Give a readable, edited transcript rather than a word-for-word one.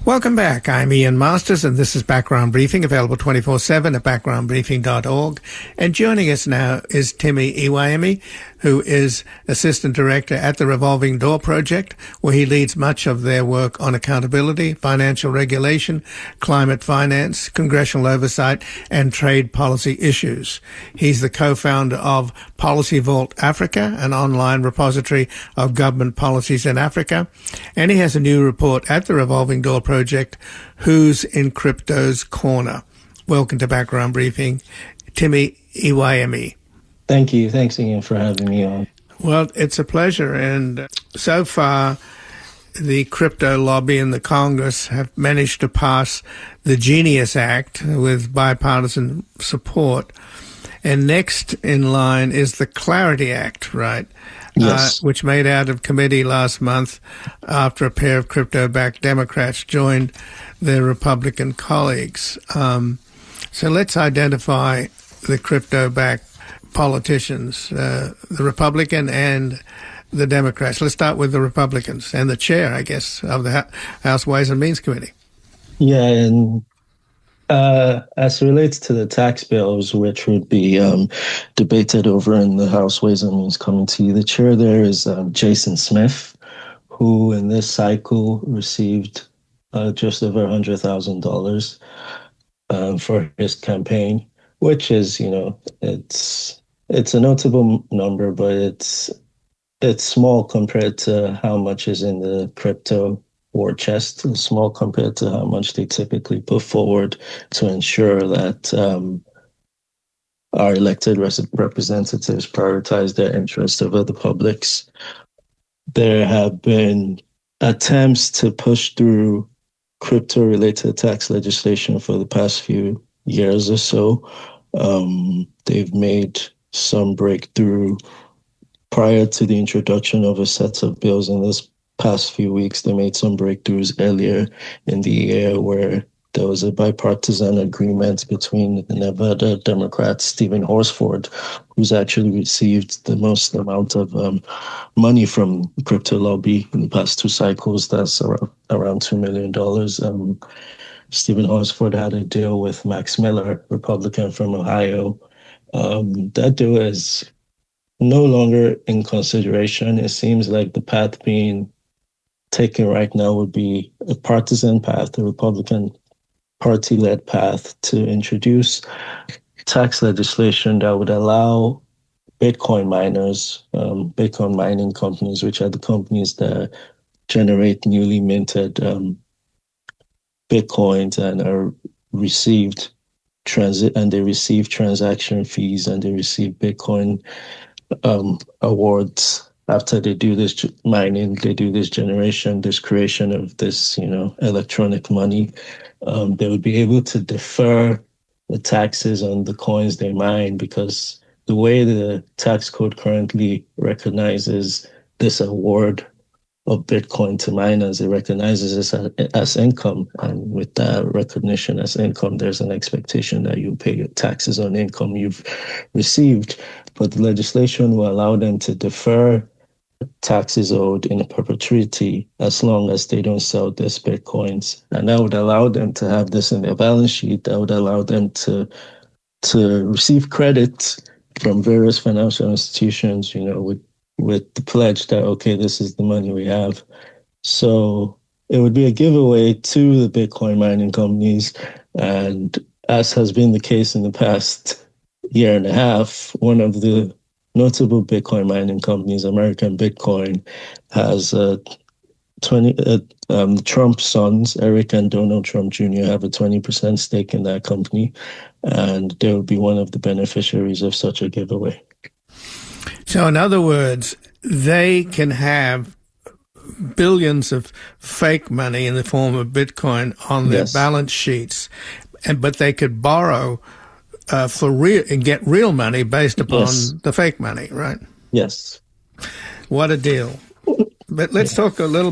Welcome back. I'm Ian Masters, and this is Background Briefing, available 24/7 at backgroundbriefing.org. And joining us now is Timi Iwayemi, who is Assistant Director at the Revolving Door Project, where he leads much of their work on accountability, financial regulation, climate finance, congressional oversight, and trade policy issues. He's the co-founder of Policy Vault Africa, an online repository of government policies in Africa. And he has a new report at the Revolving Door Project, Who's in Crypto's Corner. Welcome to Background Briefing, Timi Iwayemi. Thank you. Thanks, Ian, for having me on. Well, it's a pleasure. And so far, the crypto lobby and the Congress have managed to pass the Genius Act with bipartisan support. And next in line is the Clarity Act, right? Yes. Which made out of committee last month after a pair of crypto-backed Democrats joined their Republican colleagues. So let's identify the crypto-backed politicians, the Republican and the Democrats. Let's start with the Republicans and the chair, I guess, of the House Ways and Means Committee. Yeah, and as it relates to the tax bills, which would be debated over in the House Ways and Means Committee, the chair there is Jason Smith, who in this cycle received just over $100,000 for his campaign, which is, it's a notable number, but it's small compared to how much is in the crypto war chest, small compared to how much they typically put forward to ensure that our elected representatives prioritize their interests over the public's. There have been attempts to push through crypto-related tax legislation for the past few years or so. They've made some breakthrough prior to the introduction of a set of bills in this past few weeks. They made some breakthroughs earlier in the year where there was a bipartisan agreement between the Nevada Democrat Stephen Horsford, who's actually received the most amount of money from the crypto lobby in the past two cycles. That's around $2 million. Stephen Horsford had a deal with Max Miller, Republican from Ohio. That deal is no longer in consideration. It seems like the path being taken right now would be a partisan path, a Republican party-led path to introduce tax legislation that would allow Bitcoin miners, Bitcoin mining companies, which are the companies that generate newly minted Bitcoins and are received they receive transaction fees and they receive Bitcoin awards. After they do this mining, they do this creation of this, electronic money. They would be able to defer the taxes on the coins they mine, because the way the tax code currently recognizes this award of Bitcoin to miners, it recognizes this as income. And with that recognition as income, there's an expectation that you pay your taxes on income you've received. But the legislation will allow them to defer taxes owed in perpetuity as long as they don't sell these Bitcoins. And that would allow them to have this in their balance sheet. That would allow them to receive credit from various financial institutions, with the pledge that, okay, this is the money we have. So it would be a giveaway to the Bitcoin mining companies. And as has been the case in the past year and a half, one of the notable Bitcoin mining companies, American Bitcoin, has Trump's sons, Eric and Donald Trump Jr., have a 20% stake in that company, and they will be one of the beneficiaries of such a giveaway. So in other words, they can have billions of fake money in the form of Bitcoin on their balance sheets, but they could borrow for real and get real money based upon the fake money, right? Yes. What a deal. But let's talk a little